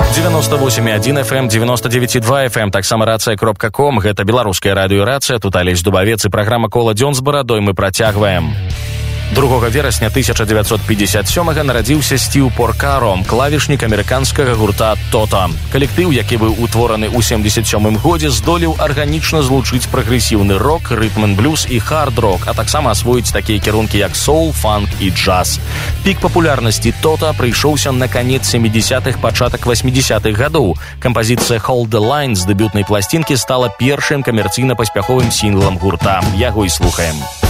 98,1 FM, 99,2 FM, таксама рацыя.ком. Гэта беларуская радыёрацыя, тут Алесь Дубавец і праграма «Кола дзён з барадой» мы працягваем. 2 верасня 1957-га нарадзіўся Стив Поркаро, клавішнік амерыканскага гурта «Toto». Калектыў, які быў утвораны ў 77-м годзе, здолеў арганічна злучыць прагрэсіўны рок, рытм-н-блюз і хард-рок, а таксама асвоіць такія кірункі, як соул, фанк і джаз. Пік папулярнасці «Toto» прыйшоўся на канец 70-х, пачатак 80-х гадоў. Кампазіцыя «Hold the Line» з дэбютнай пласцінкі стала першым камерцыйна паспяховым сінглам гурта. Яго і слухаем.